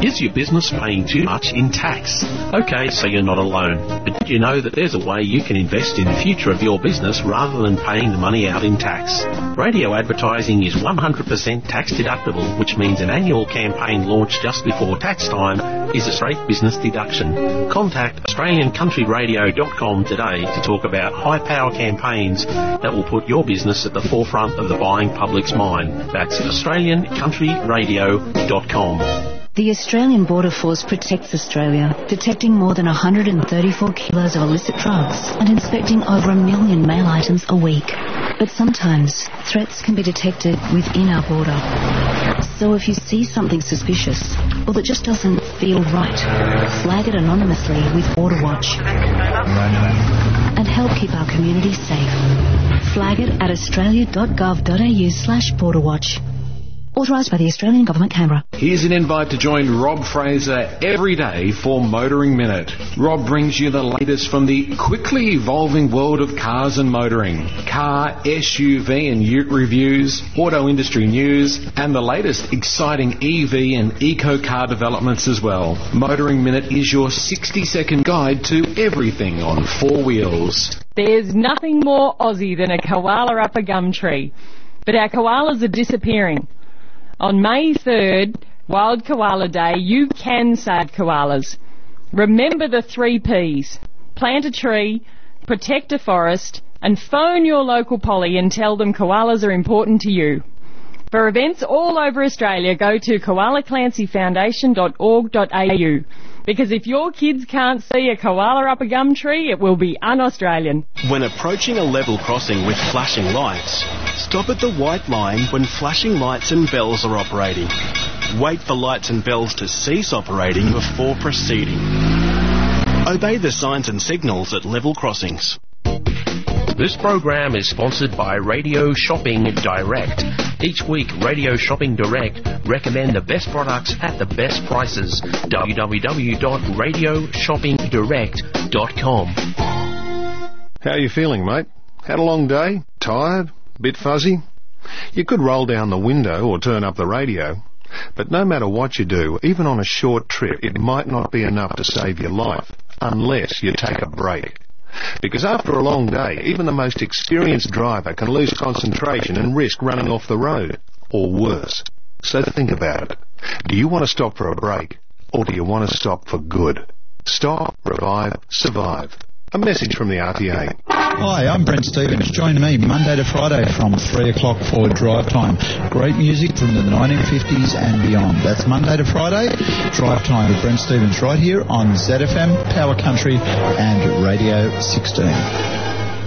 Is your business paying too much in tax? Okay, so you're not alone. But did you know that there's a way you can invest in the future of your business rather than paying the money out in tax? Radio advertising is 100% tax deductible, which means an annual campaign launched just before tax time is a straight business deduction. Contact AustralianCountryRadio.com today to talk about high-power campaigns that will put your business at the forefront of the buying public's mind. That's AustralianCountryRadio.com. The Australian Border Force protects Australia, detecting more than 134 kilos of illicit drugs and inspecting over 1 million mail items a week. But sometimes, threats can be detected within our border. So if you see something suspicious, or that just doesn't feel right, flag it anonymously with Border Watch. And help keep our communities safe. Flag it at australia.gov.au/borderwatch. Authorised by the Australian Government, Canberra. Here's an invite to join Rob Fraser every day for Motoring Minute. Rob brings you the latest from the quickly evolving world of cars and motoring. Car, SUV and ute reviews, auto industry news, and the latest exciting EV and eco-car developments as well. Motoring Minute is your 60-second guide to everything on four wheels. There's nothing more Aussie than a koala up a gum tree. But our koalas are disappearing. On May 3rd, Wild Koala Day, you can save koalas. Remember the 3 Ps. Plant a tree, protect a forest, and phone your local poly and tell them koalas are important to you. For events all over Australia, go to koalaclancyfoundation.org.au. Because if your kids can't see a koala up a gum tree, it will be un-Australian. When approaching a level crossing with flashing lights, stop at the white line when flashing lights and bells are operating. Wait for lights and bells to cease operating before proceeding. Obey the signs and signals at level crossings. This program is sponsored by Radio Shopping Direct. Each week, Radio Shopping Direct recommend the best products at the best prices. www.radioshoppingdirect.com. How are you feeling, mate? Had a long day? Tired? Bit fuzzy? You could roll down the window or turn up the radio. But no matter what you do, even on a short trip, it might not be enough to save your life, unless you take a break. Because after a long day, even the most experienced driver can lose concentration and risk running off the road, or worse. So think about it. Do you want to stop for a break, or do you want to stop for good? Stop, revive, survive. A message from the RTA. Hi, I'm Brent Stevens. Join me Monday to Friday from 3 o'clock for Drive Time. Great music from the 1950s and beyond. That's Monday to Friday, Drive Time with Brent Stevens right here on ZFM, Power Country and Radio 16.